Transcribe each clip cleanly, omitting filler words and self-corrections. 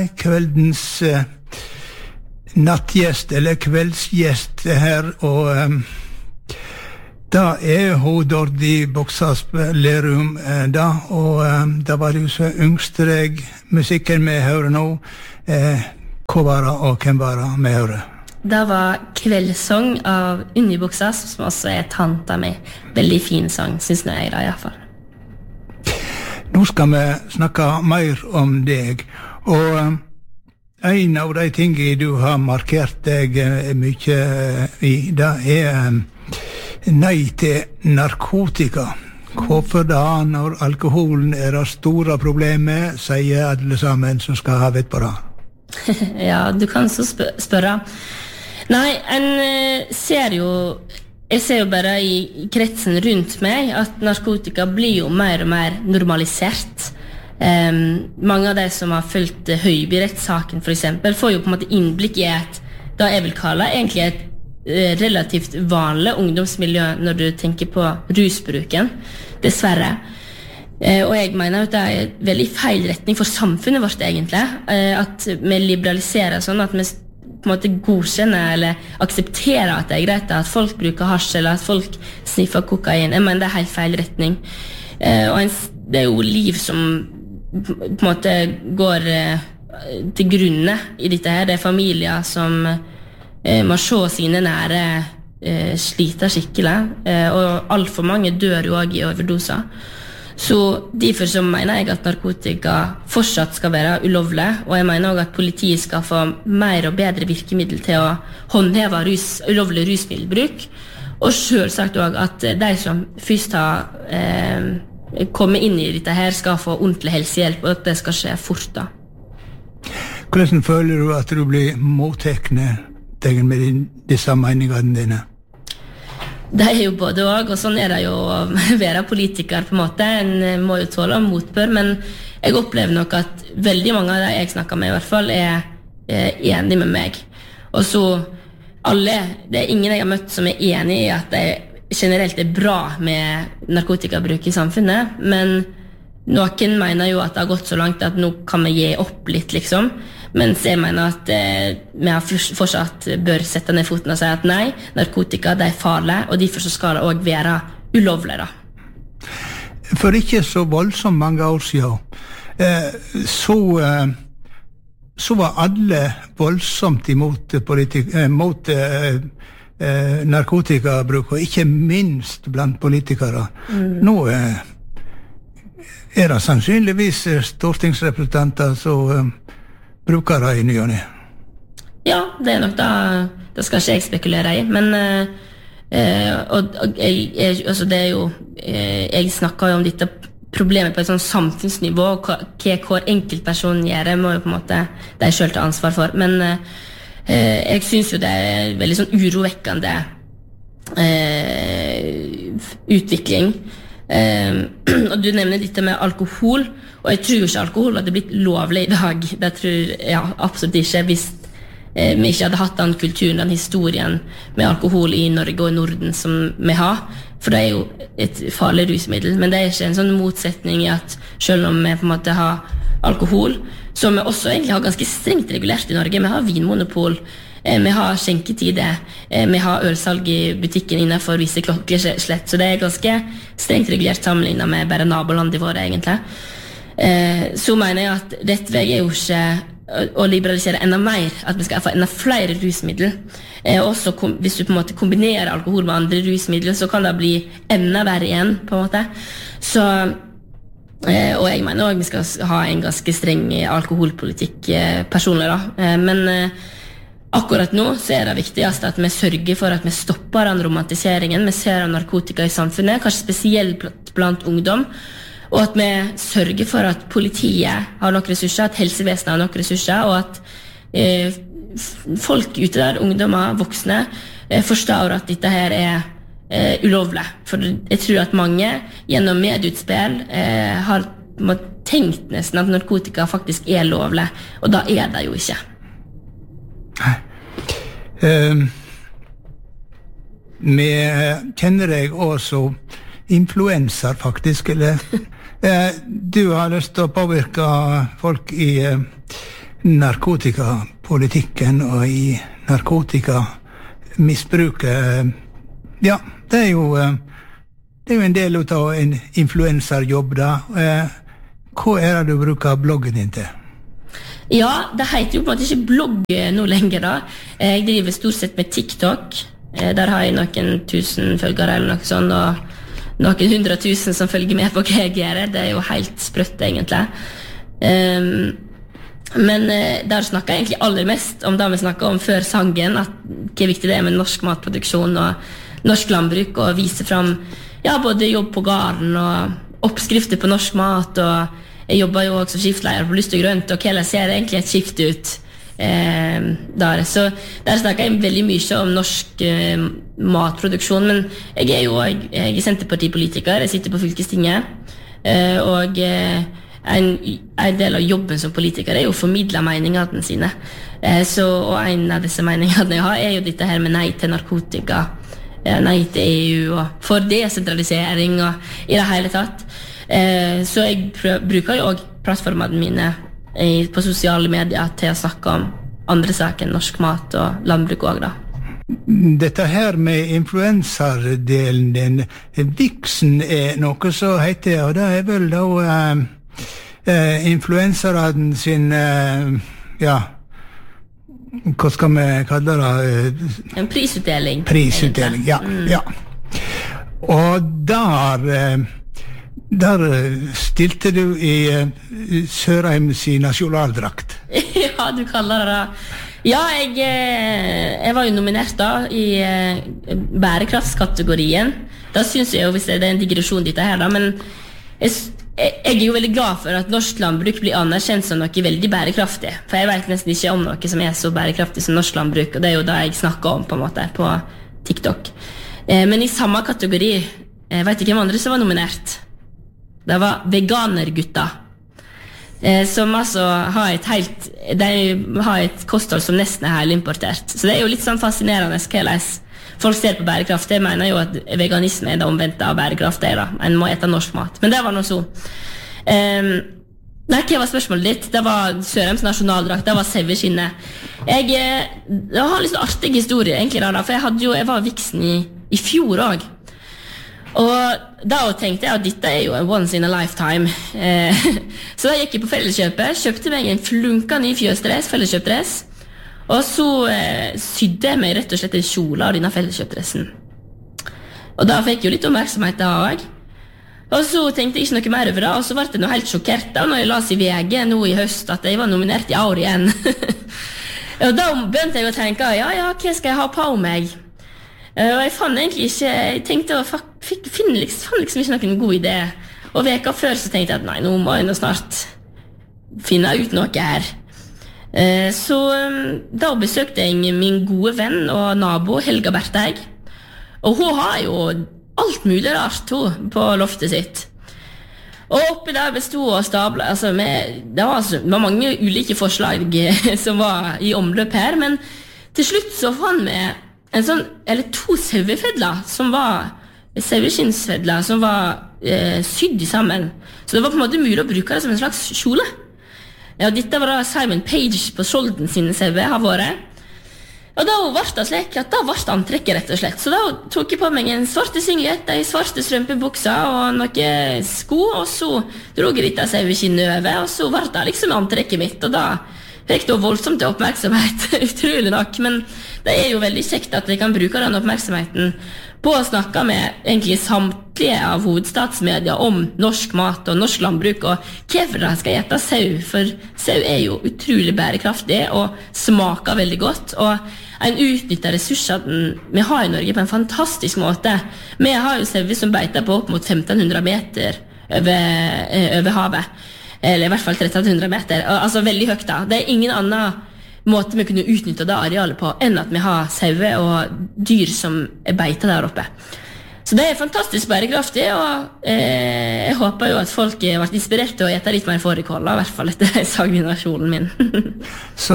Kveldens nattgjest, eller kveldsgjest her, og da hun Dordi Boksas Lerum da, og da var det jo så yngstreg musikken vi hører nå. Hva var det, og hvem var det vi hører? Det var Kveldssång av Unni Boksas, som også tanta mi. Veldig fin sang, synes jeg da i hvert fall. Nå skal vi snakke mer om deg, og en av de tingene du har markert deg mye i, det nei til narkotika. Hvorfor da, når alkoholen det store problemet, sier alle sammen som skal ha vett på det? Ja, du kan så spørre. Nei, jeg ser jo bare i kretsen rundt meg at narkotika blir jo mer og mer normalisert. Mange av de som har følt Høiby-rettssaken for eksempel, får jo på en måte innblikk i da jeg vil kalle egentlig et relativt vanlig ungdomsmiljø når du tenker på rusbruken, dessverre. Og jeg mener at det veldig feil retning for samfunnet vårt egentlig, at vi liberaliserer sånn at vi på en måte godkjenner eller aksepterer at det greit at folk bruker hasj eller at folk sniffer kokain. Jeg mener det helt feil retning. Og det jo liv som på en måte går til grunne i dette her. Det familier som må se sine nære sliter skikkelig, og alt for mange dør jo også i overdoser. Så derfor så mener jeg at narkotika fortsatt skal være ulovlig, og jeg mener også at politiet skal få mer og bedre virkemiddel til å håndheve ulovlig rusmiddelbruk, og selvsagt også at de som først har kommet inn i dette her skal få ordentlig helsehjelp, og at det skal skje fort da. Hvordan føler du at du blir mottekne med disse meningene dine? Det jo både og sånn det jo å være politiker på en måte. En må jo tåle motbør, men jeg opplever nok at veldig mange av de jeg snakker med i hvert fall enige med meg. Og så det ingen jeg har møtt som enig i at det generelt bra med narkotikabruk i samfunnet, men noen mener jo at det har gått så langt at nå kan vi gi opp litt liksom. Mens jeg mener at vi fortsatt bør sette ned foten og si at nei, narkotika farlig, og derfor så skal det også være ulovlig da. For ikke så voldsomt mange år siden, så var alle voldsomt imot narkotikabruk, og ikke minst blant politikere. Nå det sannsynligvis stortingsrepresentanter som bruker det i ny og ny. Ja, det nok det skal ikke jeg spekulere i, men altså det jo jeg snakker jo om dette problemet på et sånt samfunnsnivå, og hva hver enkeltperson gjør, må jo på en måte de selv ta ansvar for, men jeg synes jo det veldig sånn urovekkende utvikling. Og du nevner dette med alkohol, og jeg tror ikke alkohol hadde blitt lovlig i dag. Det tror jeg absolutt ikke hvis vi ikke hadde hatt den kulturen, den historien med alkohol i Norge og i Norden som vi har, for det jo et farlig rusmiddel, men det ikke en sånn motsetning i at selv om vi på en måte har alkohol, som vi også egentlig har ganske strengt regulert i Norge. Vi har vinmonopol, vi har skjenketider, vi har ølsalg i butikken innenfor visse klokkeslett, så det ganske strengt regulert sammenlignet med bare nabolandet våre egentlig. Så mener jeg at rett vei jo ikke å liberalisere enda mer, at vi skal få enda flere rusmidler. Også hvis du på en måte kombinerer alkohol med andre rusmidler, så kan det bli enda verre igjen på en måte. Så og jeg mener også at vi skal ha en ganske streng alkoholpolitikk personlig da, men akkurat nå så det viktigst at vi sørger for at vi stopper den romantiseringen vi ser av narkotika i samfunnet, kanskje spesielt blant ungdom, og at vi sørger for at politiet har nok ressurser, at helsevesenet har nok ressurser, og at folk ute der, ungdommer, voksne, forstår at dette her ulovlig. For jeg tror at mange gjennom medieutspill har tenkt nesten at narkotika faktisk lovlig, og da det jo ikke. Vi kjenner deg også influenser faktisk, eller du har lyst til å påvirke folk i narkotikapolitikken og i narkotikamisbruket. Ja, det er jo en del av en influenserjobb da. Hva det du bruker bloggen din til? Ja, det heter jo på en måte ikke blogg nå lenger da. Jeg driver stort sett med TikTok. Der har jeg noen 1000 følgere eller noe sånt, og noen 100 000 som følger med på hva jeg gjør. Det er jo helt sprøtt egentlig. Men der snakker jeg egentlig aller mest om det vi snakket om før sangen, at hvor viktig det med norsk matproduksjon og norsk landbruk, og vise frem både jobb på gården og oppskrifter på norsk mat, og jeg jobber jo også som skiftleier på Lyst og Grønt, og hvordan ser det egentlig et skift ut der. Så der snakker jeg veldig mye om norsk matproduksjon, men jeg er Senterpartipolitiker, jeg sitter på fylkestinget, og en del av jobben som politiker er jo å formidle meningene sine. Og en av disse meningene jeg har er jo dette her med nei til narkotika, nei til EU og for desentralisering og i det hele tatt. Så jeg bruker jo også plattformene mine på sosiale medier til å snakke om andre saker enn norsk mat og landbruk også da. Dette her med influenserdelen din, Vixen noe så heter, og det vel da influenseren sin, hva skal vi kalle det? En prisutdeling. Prisutdeling, ja. Og der stilte du i Sørheims nasjonaldrakt. Ja, du kaller det da. Ja, jeg var jo nominert da i bærekraftskategorien. Da synes jeg jo, hvis det en digresjon dette her da, men jeg jo veldig glad for at norsk landbruk blir anerkjent som noe veldig bærekraftig. For jeg vet nesten ikke om noe som så bærekraftig som norsk landbruk, og det jo det jeg snakker om på en måte på TikTok. Men i samme kategori, jeg vet ikke hvem andre som var nominert. Det var veganergutta, som altså har et kosthold som nesten helt importert. Så det jo litt sånn fascinerende hvordan folk ser på bærekraft. Jeg mener jo at veganisme det omvendte av bærekraft. En må ete norsk mat. Men det var noe så. Hva var spørsmålet ditt? Det var Sørheims nasjonaldrakt, det var saueskinnet. Jeg har litt artig historie egentlig da, for jeg var Vixen i fjor også. Og da tenkte jeg at dette jo en once in a lifetime. Så da gikk jeg på Felleskjøpet, kjøpte meg en flunka ny fjøsdress, Felleskjøpdress, og så sydde jeg meg rett og slett en kjole av denne Felleskjøpdressen. Og da fikk jeg jo litt oppmerksomhet da også. Og så tenkte jeg ikke noe mer over det, og så ble jeg noe helt sjokkert da når jeg las i VG nå i høst at jeg var nominert i år igjen. Og da begynte jeg å tenke, hva skal jeg ha på meg? Og jeg fant egentlig ikke, jeg tenkte å finne liksom ikke noen god idé. Og veka før så tenkte jeg at nei, nå må jeg nå snart finne ut noe her. Så da besøkte jeg min gode venn og nabo Helga Berteg. Og hun har jo alt mulig rart på loftet sitt. Og oppi der bestod og stablet, det var mange ulike forslag som var i omløp her, men til slutt så fant vi to sauefedler som var saueskinnsfedler som var sydd sammen. Så det var på en måte mulig å bruke det som en slags kjole. Ja, dette var da Simon Page på Skjolden sine sauer har vært. Og da ble det slik at da ble det antrekket rett og slett. Så da tok jeg på meg en svarte singlet, en svarte strømpebukser og noen sko, og så drog jeg dette saueskinnet over, og så ble det liksom antrekket mitt, og da fikk det voldsomt oppmerksomhet, utrolig nok, men det jo veldig kjekt at jeg kan bruke den oppmerksomheten på å snakke med egentlig samtlige av hovedstatsmedia om norsk mat og norsk landbruk, og hvorfor de skal ete sau, for sau jo utrolig bærekraftig og smaker veldig godt, og en utnytter ressursene vi har i Norge på en fantastisk måte. Vi har jo sauer som beiter på opp mot 1500 meter over havet, eller i hvert fall 1300 meter, altså veldig høyt da. Det ingen annen måte vi kunne utnytte det arealet på enn at vi har sauer og dyr som beiter der oppe. Så det fantastisk bærekraftig, og jeg håper jo at folk har vært inspirert til å ete litt mer fårikål, i hvert fall etter saginasjonen min. Så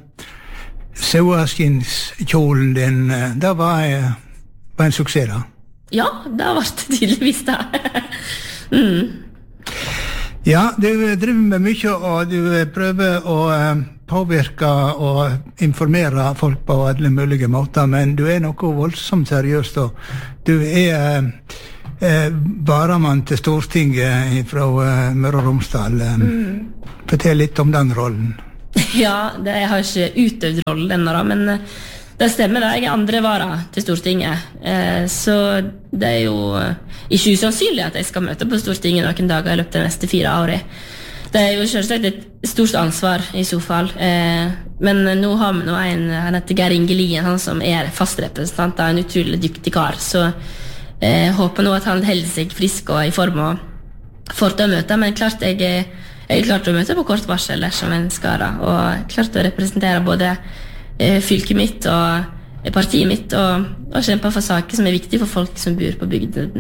saueskinnskjolen din, det var en suksess da? Ja, det har vært tydeligvis da. Ja, du driver med mye, og du prøver å påvirke og informere folk på alle mulige måter, men du noe voldsomt seriøst, og du varamann til Stortinget fra Møre og Romsdal. Fortell litt om den rollen. Ja, jeg har ikke utøvd rollen ennå, men det stemmer da. Jeg andre vara til Stortinget. Så det jo ikke usannsynlig at jeg skal møte på Stortinget noen dager i løpet av de neste 4 årene. Det jo selvsagt et stort ansvar i så fall. Men nå har vi han heter Geir Inge Lien, han som fast representant, en utrolig dyktig kar. Så jeg håper nå at han holder seg frisk og i form og får til å møte. Men klart jeg klart å møte på kort varsel som en skara, og klart å representere både fylket mitt og partiet mitt, og kjempe for saker som viktige for folk som bor på bygden.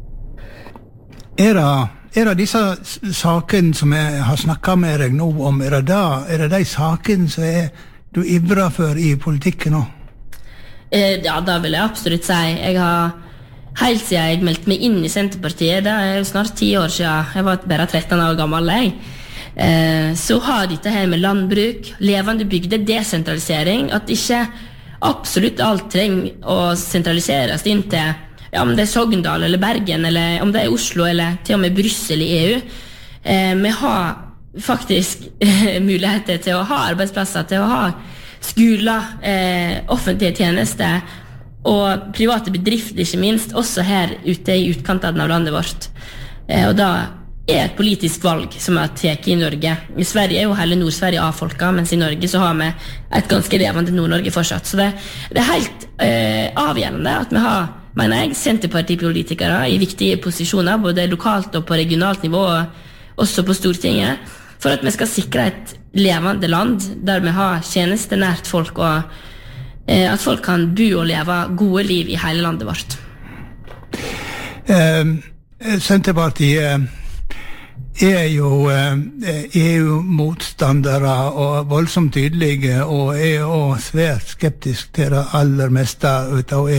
Det disse sakene som jeg har snakket med deg nå om, det de sakene som du ivrer for i politikken nå? Ja, da vil jeg absolutt si. Jeg har helt siden jeg meldte meg inn i Senterpartiet, det jo snart 10 år siden, jeg var bare 13 år gammel, så har dette her med landbruk, levende bygder, desentralisering, at ikke absolutt alt trenger å sentraliseres inn til om det Sogndal eller Bergen, eller om det Oslo, eller til og med Brussel i EU. Vi har faktisk muligheter til å ha arbeidsplasser, til å ha skoler, offentlige tjenester, og private bedrifter ikke minst, også her ute i utkanten av landet vårt. Og da et politisk valg som tatt i Norge. I Sverige jo hele Nord-Sverige avfolket, mens i Norge så har vi et ganske levende Nord-Norge fortsatt. Så det helt avgjørende at vi har, mener jeg, Senterpartipolitikere i viktige posisjoner, både lokalt og på regionalt nivå, og også på Stortinget, for at vi skal sikre et levende land der vi har tjenester nært folk, og at folk kan bo og leve gode liv i hele landet vårt. Senterpartiet jo EU-motstandere og voldsomt tydelige, og også svært skeptisk til det aller meste ut av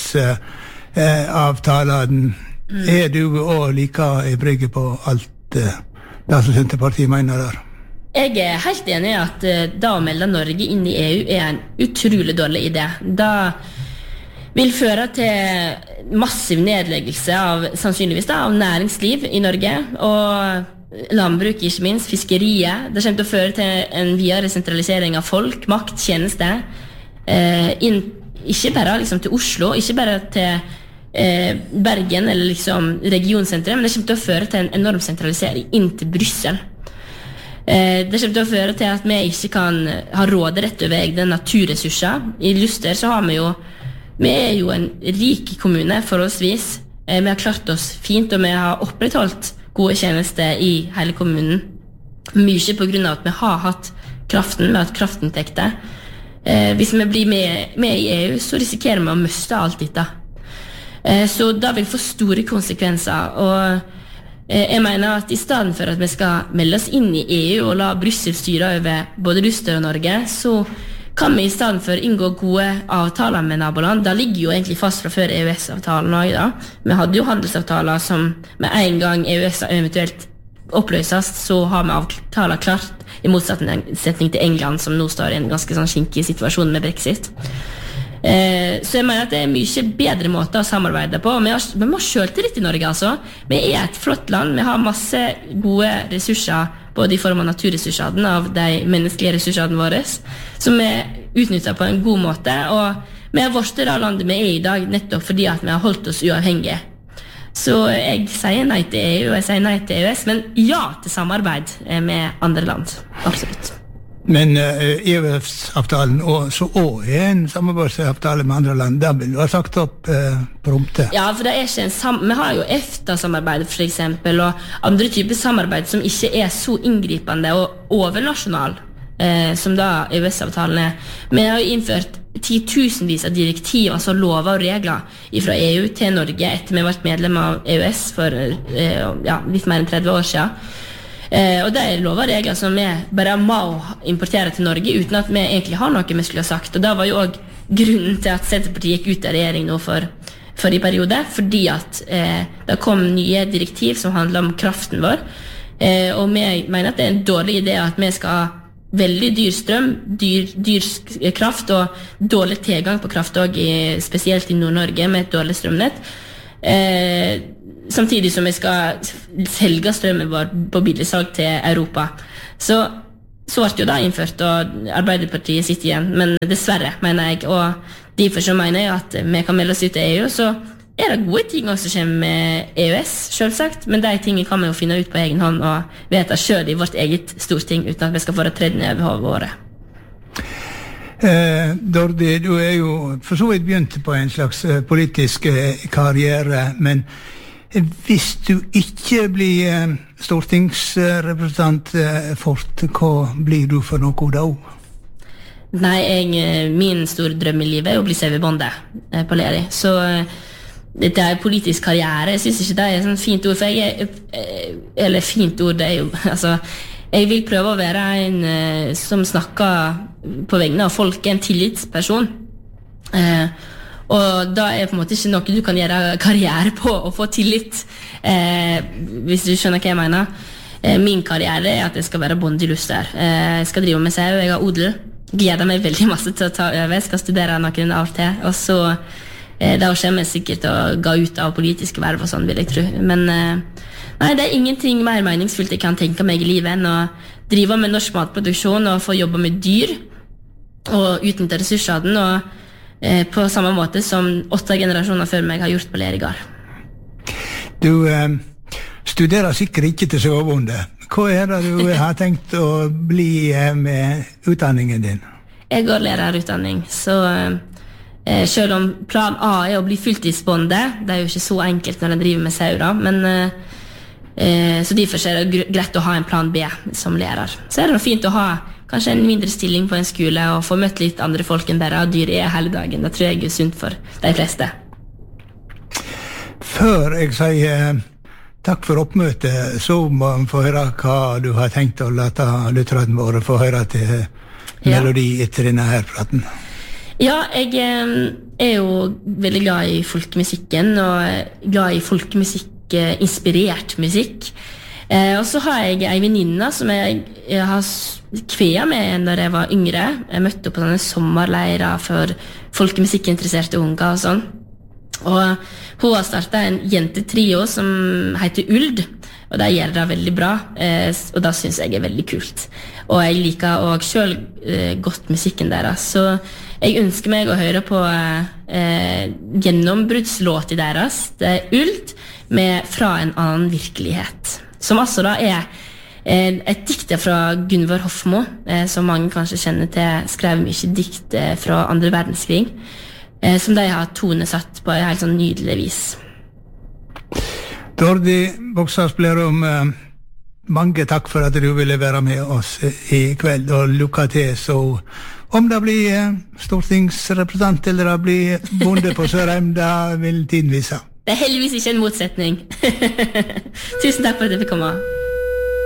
EØS-avtalen. Du også like ivrig på alt det som Senterpartiet mener der? Jeg helt enig i at da å melde Norge inn i EU en utrolig dårlig idé. Da vil føre til massiv nedleggelse av, sannsynligvis da, av næringsliv i Norge, og landbruk, ikke minst, fiskeriet. Det kommer til å føre til en videre sentralisering av folk, makt, tjenester, ikke bare liksom, til Oslo, ikke bare til Bergen eller liksom, regionsentret, men det kommer til å føre til en enorm sentralisering inn til Brussel. Det kommer til å føre til at vi ikke kan ha råderett over egne naturressurser. I Luster så har vi jo en rik kommune forholdsvis. Vi har klart oss fint, og vi har opprettholdt gode tjenester i hele kommunen. Mye på grunn av at vi har hatt kraften, vi har hatt kraftinntekter. Hvis vi blir med i EU, så risikerer vi å miste alt dette. Så da vil det få store konsekvenser, og jeg mener at i stedet for at vi skal melde oss inn i EU og la Brussel styre over både Luster og Norge, så kan vi i stedet for inngå gode avtaler med naboland. Da ligger jo egentlig fast fra før EØS-avtalen også, da. Vi hadde jo handelsavtaler som med en gang EØS eventuelt oppløses, så har vi avtaler klart, i motsetning til England, som nå står i en ganske sånn skinkig situasjon med Brexit. Så jeg mener at det mye bedre måter å samarbeide på. Vi må selvtillit i Norge, altså. Vi et flott land, vi har masse gode ressurser, både i form av naturressursene av de menneskelige ressursene våre, som vi utnytter på en god måte, og vi har vært det landet vi i dag nettopp fordi at vi har holdt oss uavhengige. Så jeg sier nei til EU, og jeg sier nei til EØS, men ja til samarbeid med andre land, absolutt. Men EØS-avtalen så også en samarbeidsavtale med andre land, der vil du ha sagt opp prompte. Ja, for det ikke vi har jo EFTA-samarbeid for eksempel, og andre typer samarbeid som ikke så inngripende og overnasjonal, som da EØS-avtalen Vi har jo innført 10.000vis av direktiv, altså lover og regler fra EU til Norge etter vi har vært medlem av EØS for litt mer enn 30 år siden. Og det lover og regler som vi bare må importere til Norge uten at vi egentlig har noe vi skulle ha sagt. Og det var jo også grunnen til at Senterpartiet gikk ut av regjering nå for i periode, fordi at det kom nye direktiv som handler om kraften vår. Og vi mener at det en dårlig idé at vi skal veldig dyr strøm, dyr kraft og dårlig tilgang på kraft også, spesielt i Nord-Norge med et dårlig strømnett. Samtidig som vi skal selge strømmen vår på billigsalg til Europa. Så ble jo da innført, og Arbeiderpartiet sitter igjen, men dessverre, mener jeg, og derfor så mener jeg at vi kan melde oss ut til EU, så det gode ting også som kommer med EØS, selvsagt, men de tingene kan vi jo finne ut på egen hånd og vite selv i vårt eget storting, uten at vi skal få det tredd ned over hodet våre. Dordi, du jo for så vidt begynt på en slags politisk karriere, men hvis du ikke blir stortingsrepresentant fort, hva blir du for noe da? Nei, min store drøm i livet å bli sauebonde på Leri, så dette politisk karriere, jeg synes ikke det et sånt fint ord, eller fint ord, det jo, altså, jeg vil prøve å være en som snakker på vegne av folk, en tillitsperson, og da på en måte ikke noe du kan gjøre karriere på å få tillit, hvis du skjønner hva jeg mener. Min karriere at jeg skal være bonde i Luster. Jeg skal drive med sau, jeg har odel, gleder meg veldig masse til å ta over, jeg skal studere noen år til, og så da kommer jeg sikkert å gå ut av politiske verv og sånn, vil jeg tro. Men nei, det ingenting mer meningsfullt jeg kan tenke meg i livet enn å drive med norsk matproduksjon og få jobbe med dyr og utnytte ressursene, og på samme måte som 8 generasjoner før meg har gjort på Lerigard. Du studerer sikkert ikke til sauebonde. Hva det du har tenkt å bli med utdanningen din? Jeg går lærerutdanning, så selv om plan A å bli fulltidsbonde, det jo ikke så enkelt når en driver med sau, men så derfor er det greit å ha en plan B som lærer. Så det noe fint å ha kanskje en mindre stilling på en skole og få møtt litt andre folk enn bare dyr hele dagen. Det tror jeg sunt for de fleste. Før jeg sier takk for oppmøtet, så må man få høre hva du har tenkt å late lytterne våre få høre til melodi etter denne her praten. Ja, jeg jo veldig glad i folkemusikken, og glad i folkemusikk-inspirert musikk. Og så har jeg en venninne som jeg har kvea med da jeg var yngre. Jeg møtte henne på sånne sommerleirer for folkemusikkinteresserte unger og sånn. Og hun har startet en jentetrio som heter Uld, og det gjør det veldig bra, og det synes jeg veldig kult. Og jeg liker også selv godt musikken deres, så jeg ønsker meg å høre på gjennombruddslåt i deres, det Uld, med Fra en annen virkelighet, som altså da et dikt fra Gunvor Hofmo, som mange kanskje kjenner til, skrev mye dikt fra andre verdenskrig, som de har tonesatt på et helt sånn nydelig vis. Dordi Boksås-Blerum, mange takk for at du ville være med oss i kveld, og lykke til. Så om det blir stortingsrepresentant eller det blir bonde på Sørheim, det vil tiden vise. Det heldigvis ikke en motsetning. Tusen takk for at jeg fikk komme.